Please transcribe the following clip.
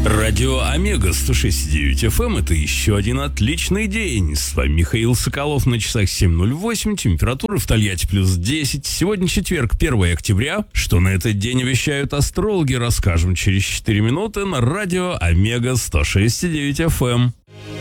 Радио Омега 106.9 FM – это еще один отличный день. С вами Михаил Соколов, на часах 7:08, температура в Тольятти плюс 10. Сегодня четверг, 1 октября. Что на этот день обещают астрологи, расскажем через 4 минуты на радио Омега 106.9 FM.